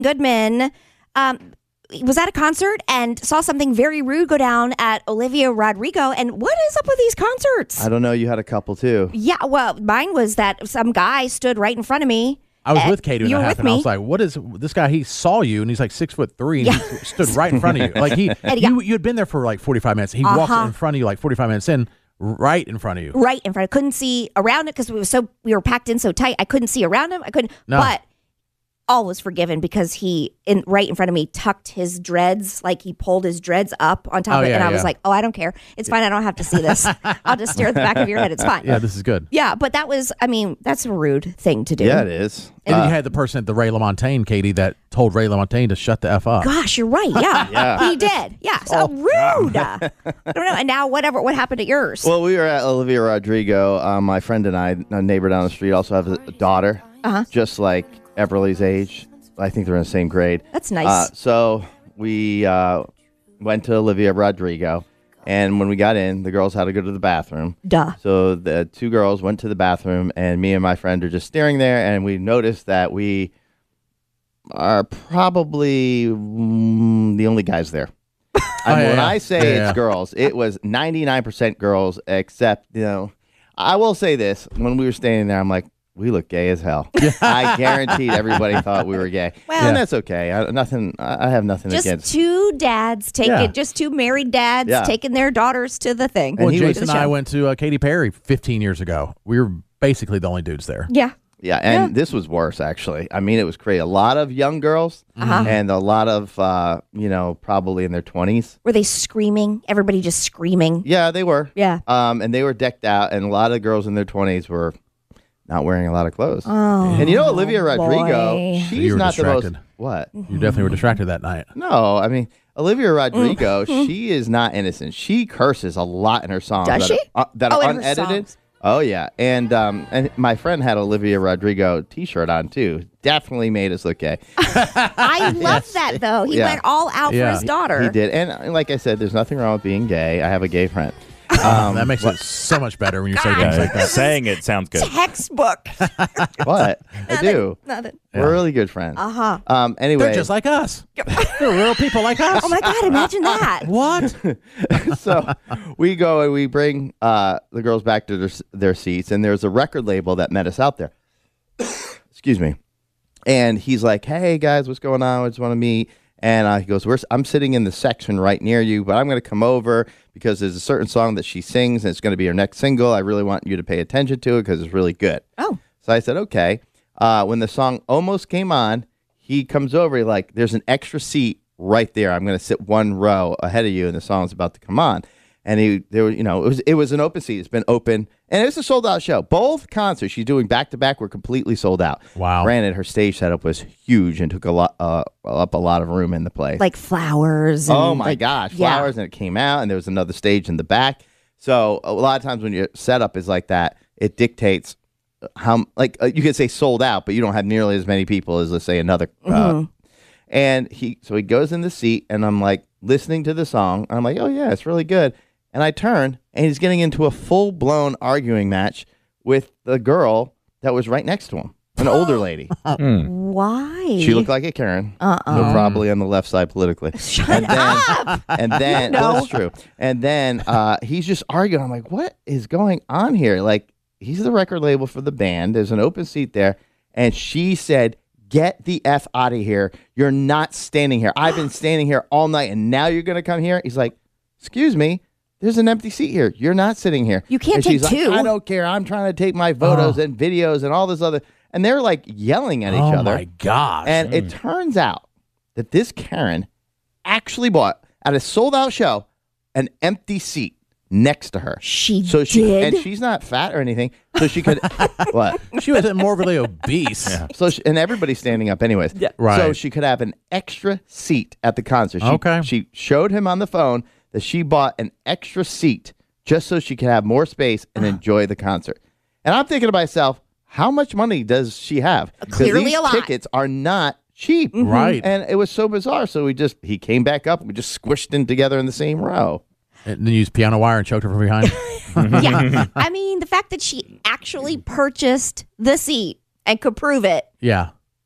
Goodman was at a concert and saw something very rude go down at Olivia Rodrigo. And what is up with these concerts? I don't know. You had a couple too. Yeah, well, mine was that some guy stood right in front of me. I was with Katie when you that were with happened. I me. was like, "What is this guy? He saw you, and he's like 6'3", and he stood right in front of you. Like you had been there for like 45 minutes. He walked in front of you like 45 minutes in, right in front of you. Right in front. I couldn't see around it because we were packed in so tight. I couldn't see around him. I couldn't. No. But all was forgiven because he right in front of me tucked his dreads, like he pulled his dreads up on top of it, and I was like, "Oh, I don't care. It's fine. I don't have to see this. I'll just stare at the back of your head. It's fine." Yeah, this is good. Yeah, but that was, I mean, that's a rude thing to do. Yeah, it is. And then you had the person at the Ray LaMontagne, Katie, that told Ray LaMontagne to shut the F up. Gosh, you're right. Yeah, Yeah. he did. Yeah, so rude. I don't know. And now, what happened at yours? Well, we were at Olivia Rodrigo. My friend and I, a neighbor down the street, also have a daughter, just like Everly's age. I think they're in the same grade. That's nice. So we went to Olivia Rodrigo, and when we got in, the girls had to go to the bathroom. Duh. So the two girls went to the bathroom, and me and my friend are just staring there, and we noticed that we are probably the only guys there. When I say it's girls, it was 99% girls, except, I will say this. When we were standing there, I'm like, we look gay as hell. I guaranteed everybody thought we were gay. Well, and that's okay. I have nothing just against. two dads just two married dads taking their daughters to the thing. Well, he Jason and I went to Katy Perry 15 years ago. We were basically the only dudes there. Yeah. Yeah, and this was worse, actually. I mean, it was crazy. A lot of young girls and a lot of, probably in their 20s. Were they screaming? Everybody just screaming? Yeah, they were. Yeah. And they were decked out, and a lot of girls in their 20s were not wearing a lot of clothes. Oh, and Olivia Rodrigo, boy. she's not distracted. the most... What? You definitely were distracted that night. No, I mean, Olivia Rodrigo, she is not innocent. She curses a lot in her songs. Does she? That are in her unedited. songs. Oh, yeah. And my friend had Olivia Rodrigo t-shirt on, too. Definitely made us look gay. I love that, though. He went all out for his daughter. He did. And like I said, there's nothing wrong with being gay. I have a gay friend. That makes it so much better when you say things like that. Saying it sounds good. Textbook. What? I do. Nothing. We're really good friends. Anyway. They're just like us. They're real people like us. Oh, my God. Imagine that. What? So we go and we bring the girls back to their seats, and there's a record label that met us out there. Excuse me. And he's like, "Hey, guys, what's going on? I just want to meet." And he goes, I'm sitting in the section right near you, but I'm going to come over because there's a certain song that she sings, and it's going to be her next single. I really want you to pay attention to it because it's really good. Oh. So I said, okay. When the song almost came on, he comes over, like, there's an extra seat right there. I'm going to sit one row ahead of you, and the song's about to come on. And it was an open seat. It's been open, and it's a sold out show. Both concerts she's doing back to back were completely sold out. Wow! Granted, her stage setup was huge and took up a lot of room in the place, like flowers. And oh my gosh, flowers! And it came out, and there was another stage in the back. So a lot of times when your setup is like that, it dictates how you could say sold out, but you don't have nearly as many people as, let's say, another. And he goes in the seat, and I'm like listening to the song. And I'm like, oh yeah, it's really good. And I turn, and he's getting into a full-blown arguing match with the girl that was right next to him, an older lady. Why? She looked like a Karen. So probably on the left side politically. Shut up. And then, well, that's true. And then he's just arguing. I'm like, what is going on here? Like, he's the record label for the band. There's an open seat there. And she said, get the F out of here. You're not standing here. I've been standing here all night, and now you're going to come here? He's like, excuse me. There's an empty seat here. You're not sitting here. You can't and take she's two. Like, I don't care. I'm trying to take my photos and videos and all this other. And they're like yelling at each other. Oh my gosh. And it turns out that this Karen actually bought at a sold out show an empty seat next to her. She did? And she's not fat or anything. So she could, what? She was morbidly obese. Yeah. So and everybody's standing up anyways. Yeah. Right. So she could have an extra seat at the concert. Okay. She showed him on the phone that she bought an extra seat just so she could have more space and enjoy the concert. And I'm thinking to myself, how much money does she have? Clearly these a lot. tickets are not cheap. Right. And it was so bizarre. So he came back up and we just squished them together in the same row. And then used piano wire and choked her from behind. Yeah. I mean, the fact that she actually purchased the seat and could prove it. Yeah.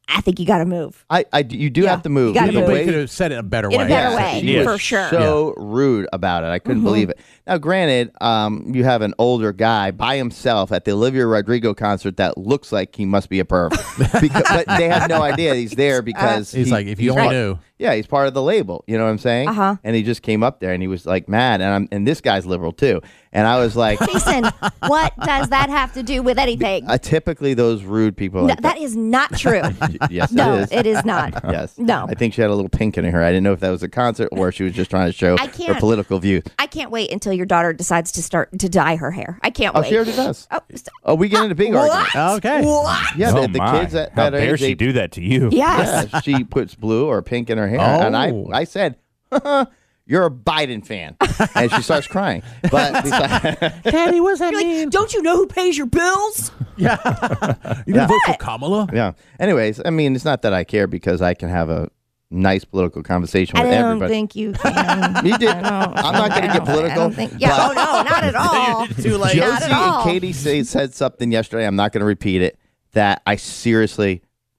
I think you got to move. You do have to move. You gotta move. But you could have said it in a better way. In a better way, she was for sure. So rude about it. I couldn't believe it. Now, granted, you have an older guy by himself at the Olivia Rodrigo concert that looks like he must be a perv. But they have no idea he's there because he's like, if you only knew. Yeah, he's part of the label. You know what I'm saying? Uh-huh. And he just came up there and he was like mad. And this guy's liberal too. And I was like, Jason, what does that have to do with anything? Typically, those rude people. Like that is not true. Yes, No, it is. it is not. Yes. No. I think she had a little pink in her. I didn't know if that was a concert or she was just trying to show her political views. I can't wait until your daughter decides to start to dye her hair. I can't wait. She already does. Oh, We get into big arguments. Okay. What? Yeah, the kids at How that dare age, she do that to you? Yes. yeah, she puts blue or pink in her hair. Oh. And I said, you're a Biden fan. And she starts crying. But Daddy, what does that You're mean? like, don't you know who pays your bills? Yeah. You didn't vote for Kamala? yeah. Anyways, I mean, it's not that I care because I can have a nice political conversation with I don't everybody. think you can. You did. I'm not going to get political. Yeah, oh no, not at all. Too late. Not Josie at all. and Katie said something yesterday. I'm not going to repeat it. That I seriously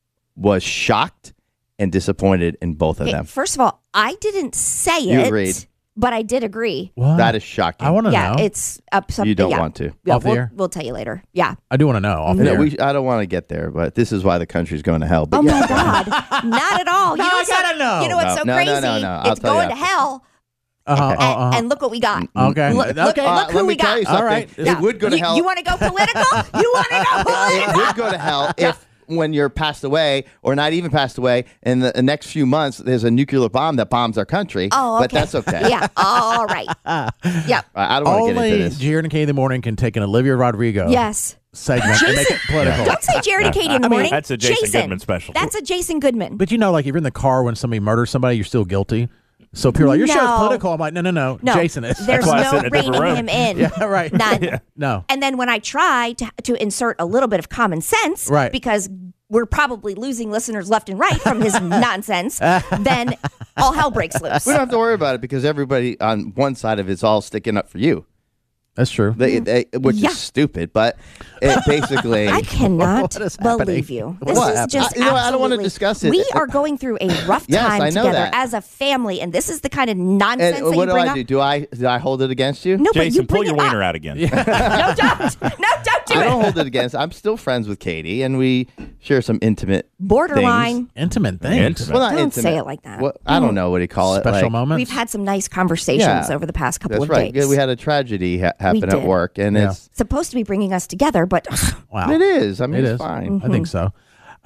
was shocked and disappointed in both of them. First of all, I didn't say You it, agreed. but I did agree. What? That is shocking. I want to Yeah, know. it's up something. You don't yeah. want to. Yeah, Off the air? we'll tell you later. Yeah. I do want to know. Off the No, air. I don't want to get there, but this is why the country's going to hell. But Oh yeah. my God, not at all. No, you know I what's gotta know. You know what's so No, crazy? I'll It's tell you going to after. hell, Uh-huh. and look what we got. Okay. Look Okay. look who let we me tell got. you something. All right. It would go to hell. You want to go political? You want to go It political? would go to hell if when you're passed away or not even passed away in the next few months there's a nuclear bomb that bombs our country. Oh, okay. But that's okay. Yeah. All right. Yep. I don't want to get Only into this. Jared and Katie in the morning can take an Olivia Rodrigo Yes. segment and make it political. Don't say Jared and Katie in the morning. that's a Jason Goodman special. That's a Jason Goodman. But you know, like if you're in the car when somebody murders somebody, you're still guilty. So people are like, your show's No. political. I'm like, no. No, Jason is. There's why I sit no in a different reining room. him in. Yeah, right. None. No. And then when I try to insert a little bit of common sense, Right. because we're probably losing listeners left and right from his nonsense, then all hell breaks loose. We don't have to worry about it because everybody on one side of it's all sticking up for you. That's true. Which Yeah. is stupid, but it basically. I cannot What is happening? believe you. This What? is just I don't want to absolutely- discuss it. We are going through a rough Yes, time I know together that. as a family, and this is the kind of nonsense And that what you bring do I up. do? Do I hold it against you? No, but you Jason, pull bring your it wiener up. out again. No, don't. No, don't do I it. don't hold it against. I'm still friends with Katie, and we share some intimate Borderline. Intimate things. Intimate. Well, not Don't intimate. say it like that. What, I don't know what do you call it. Special like, moments. We've had some nice conversations Yeah. over the past couple That's of right. days. Yeah, we had a tragedy happen at did. work, and Yeah. it's supposed to be bringing us together, but Wow. it is. I mean, It it's is. fine. I think so.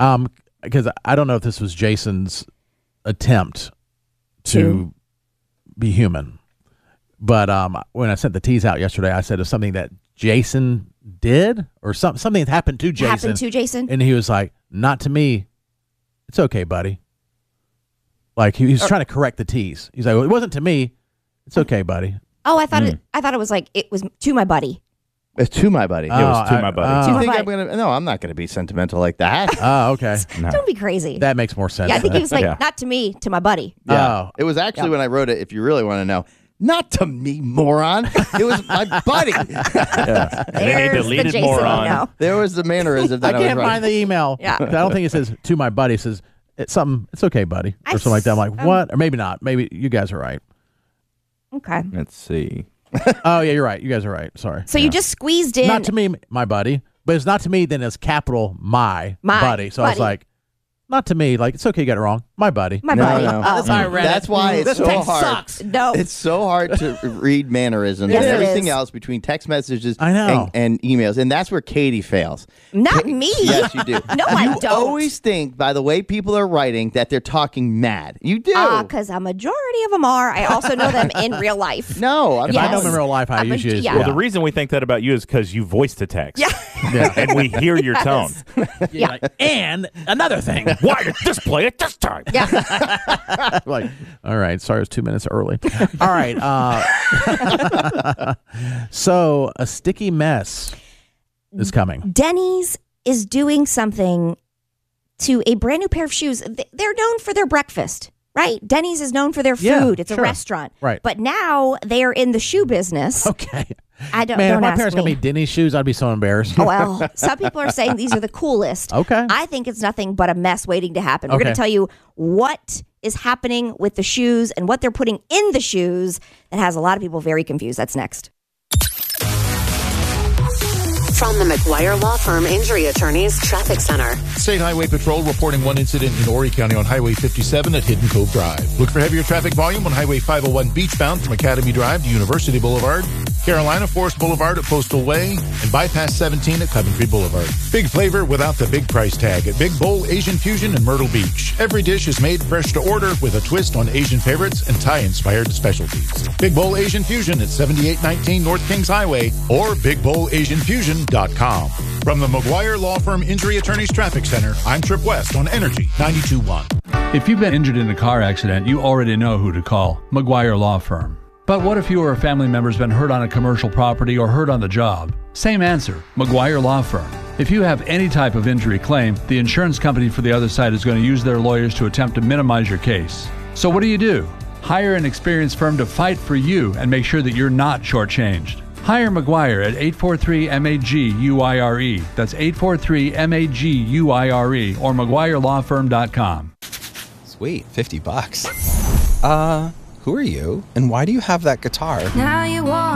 Because I don't know if this was Jason's attempt to be human. But when I sent the tease out yesterday, I said it's something that Jason did or something that happened to Jason. happened to Jason. And he was like, not to me. It's okay, buddy. Like he was trying to correct the tease. He's like, well, it wasn't to me. It's okay, buddy. Oh, I thought it was like it was to my buddy. It's to my buddy. It was to my buddy. Do you my think buddy. I'm gonna? No, I'm not gonna be sentimental like that. Oh, okay. Don't be crazy. That makes more sense. Yeah, I think he was like, Yeah. not to me, to my buddy. Oh. It was actually when I wrote it. If you really want to know, not to me, moron. It was my buddy. And then he There's the deleted Jason moron. we know. There was the mannerism that I I, can't was find the email. Yeah. I don't think it says to my buddy. It says it's something. It's okay, buddy, or something like that. I'm like, what? Or maybe not. Maybe you guys are right. Okay. Let's see. Oh yeah, you're right. You guys are right. Sorry. So you just squeezed in. Not to me, my buddy, but it's not to me. Then it's capital my buddy. So I was buddy. like, not to me. Like it's okay. You got it wrong. My buddy. My No, buddy. no. Oh. That's how I read That's it. why it's This so thing hard. sucks. No. It's so hard to read mannerisms Yes, and it everything is. else between text messages I know. and emails. And that's where Katie fails. Not me. Yes, you do. No, I You don't. always think by the way people are writing that they're talking mad. You do. Because a majority of them are. I also know them in real life. No, I'm If I Yes. know them in real life, I I'm a- usually yeah. Well, the reason we think that about you is because you voice to text. Yeah. yeah. And we hear your tone. Yeah. Like, and another thing. Why did this play at this time? Yeah. Like, all right, sorry, it was 2 minutes early. All right. So a sticky mess is coming. Denny's is doing something to a brand new pair of shoes. They're known for their breakfast, right? Denny's is known for their food. Yeah, it's sure. a restaurant. Right. But now they are in the shoe business. Okay. I don't. Man, don't if my ask parents got me. me Denny's shoes, I'd be so embarrassed. Oh, well, some people are saying these are the coolest. Okay. I think it's nothing but a mess waiting to happen. We're going Okay. to tell you what is happening with the shoes and what they're putting in the shoes that has a lot of people very confused. That's next. From the McGuire Law Firm Injury Attorneys Traffic Center. State Highway Patrol reporting one incident in Horry County on Highway 57 at Hidden Cove Drive. Look for heavier traffic volume on Highway 501 beachbound from Academy Drive to University Boulevard, Carolina Forest Boulevard at Postal Way, and Bypass 17 at Coventry Boulevard. Big flavor without the big price tag at Big Bowl Asian Fusion in Myrtle Beach. Every dish is made fresh to order with a twist on Asian favorites and Thai-inspired specialties. Big Bowl Asian Fusion at 7819 North Kings Highway or BigBowlAsianFusion.com. From the McGuire Law Firm Injury Attorneys Traffic Center, I'm Trip West on Energy 92.1. If you've been injured in a car accident, you already know who to call, McGuire Law Firm. But what if you or a family member's been hurt on a commercial property or hurt on the job? Same answer, McGuire Law Firm. If you have any type of injury claim, the insurance company for the other side is going to use their lawyers to attempt to minimize your case. So what do? Hire an experienced firm to fight for you and make sure that you're not shortchanged. Hire McGuire at 843-MAG-UIRE. That's 843-MAG-UIRE or McGuireLawFirm.com. Sweet, $50. Who are you? And why do you have that guitar? Now you want